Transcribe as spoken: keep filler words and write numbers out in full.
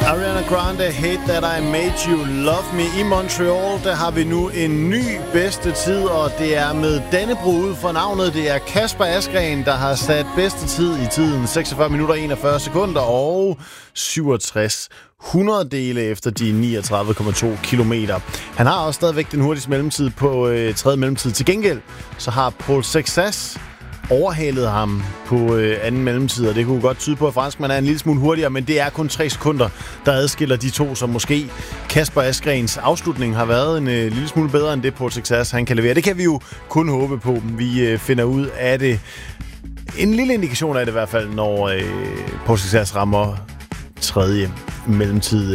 Ariana Grande, Hate That I Made You Love Me. I Montreal, der har vi nu en ny bedste tid, og det er med Dannebrog ud for navnet. Det er Kasper Asgreen, der har sat bedste tid i tiden seksogfyrre minutter enogfyrre sekunder og syvogtres hundrededele efter de niogtredive komma to kilometer. Han har også stadigvæk den hurtigste mellemtid på øh, tredje mellemtid. Til gengæld så har Paul Sexas overhalede ham på øh, anden mellemtid, og det kunne godt tyde på, at franskmanden er en lille smule hurtigere, men det er kun tre sekunder, der adskiller de to, som måske Kasper Asgrens afslutning har været en øh, lille smule bedre end det Paul Sexas han kan levere. Det kan vi jo kun håbe på. Vi øh, finder ud af det. En lille indikation af det i hvert fald, når øh, Paul Sexas rammer tredje mellemtid